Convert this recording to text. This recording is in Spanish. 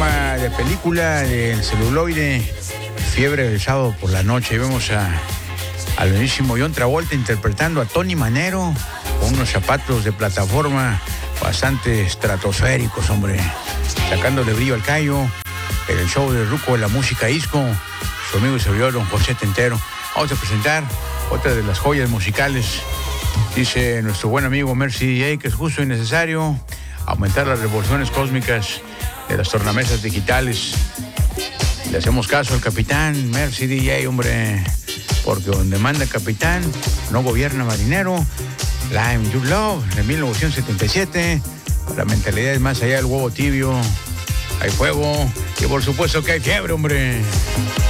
tema de película del celuloide, Fiebre del sábado por la noche. Vemos al bellísimo John Travolta interpretando a Tony Manero con unos zapatos de plataforma bastante estratosféricos, hombre, sacándole brillo al callo. En el show de Ruco de la música disco, su amigo y servidor don José Tentero. Vamos a presentar otra de las joyas musicales. Dice nuestro buen amigo Mercy DJ que es justo y necesario aumentar las revoluciones cósmicas de las tornamesas digitales. Le hacemos caso al capitán Mercy DJ, hombre, porque donde manda capitán no gobierna marinero. Lime You Love de 1977. La mentalidad es más allá del huevo tibio. Hay fuego y por supuesto que hay fiebre, hombre.